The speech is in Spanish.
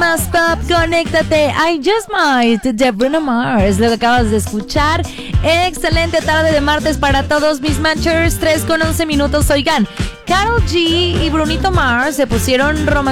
más pop, conéctate. I Just Might de Bruno Mars, lo que acabas de escuchar. Excelente tarde de martes para todos mis matchers. 3:11 minutos. Oigan, Karol G y Brunito Mars se pusieron románticos